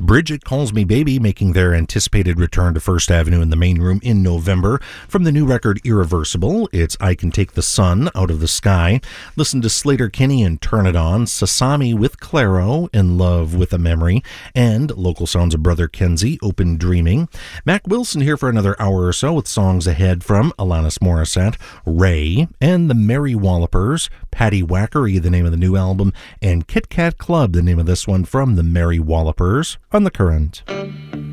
Bridget Calls Me Baby making their anticipated return to First Avenue in the main room in November. From the new record Irreversible, it's I Can Take the Sun Out of the Sky. Listen to Slater-Kinney and Turn It On, Sasami with Claro, In Love with a Memory, and local sounds of Brother Kenzie, Open Dreaming. Mac Wilson here for another hour or so with songs ahead from Alanis Morissette, Ray, and the Merry Wallopers, Patty Wackery, the name of the new album, and Kit Kat Club, the name of this one from the Merry Wallopers, on The Current.